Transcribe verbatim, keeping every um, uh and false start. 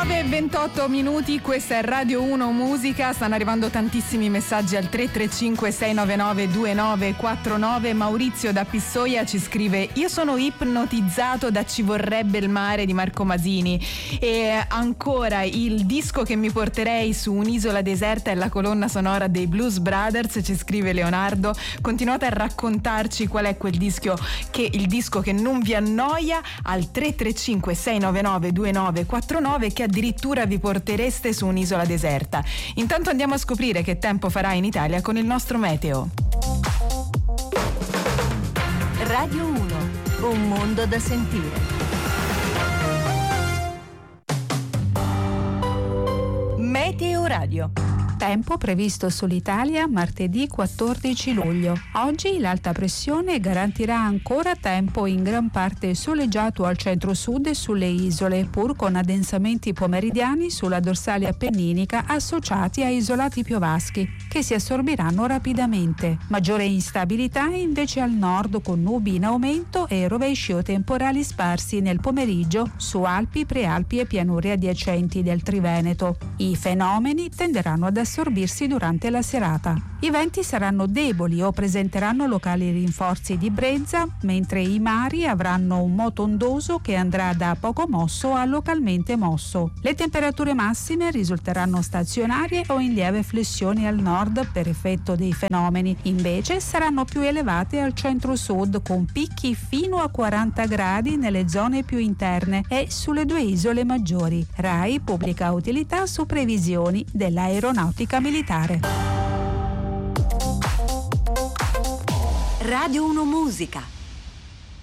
nove e ventotto minuti, questa è Radio uno Musica. Stanno arrivando tantissimi messaggi al tre tre cinque sei nove nove due nove quattro nove. Maurizio da Pistoia ci scrive: io sono ipnotizzato da Ci vorrebbe il mare di Marco Masini. E ancora, il disco che mi porterei su un'isola deserta è la colonna sonora dei Blues Brothers, ci scrive Leonardo. Continuate a raccontarci qual è quel disco che il disco che non vi annoia al tre tre cinque sei nove nove due nove quattro nove, che addirittura vi portereste su un'isola deserta. Intanto andiamo a scoprire che tempo farà in Italia con il nostro meteo. Radio uno, un mondo da sentire. Meteo Radio. Tempo previsto sull'Italia martedì quattordici luglio. Oggi l'alta pressione garantirà ancora tempo in gran parte soleggiato al centro-sud e sulle isole, pur con addensamenti pomeridiani sulla dorsale appenninica associati a isolati piovaschi, che si assorbiranno rapidamente. Maggiore instabilità invece al nord, con nubi in aumento e rovesci o temporali sparsi nel pomeriggio su Alpi, Prealpi e pianure adiacenti del Triveneto. I fenomeni tenderanno ad assorbirsi durante la serata. I venti saranno deboli o presenteranno locali rinforzi di brezza, mentre i mari avranno un moto ondoso che andrà da poco mosso a localmente mosso. Le temperature massime risulteranno stazionarie o in lieve flessione al nord per effetto dei fenomeni, invece saranno più elevate al centro-sud, con picchi fino a quaranta gradi nelle zone più interne e sulle due isole maggiori. RAI pubblica utilità su previsioni dell'aeronautica militare. Radio uno Musica.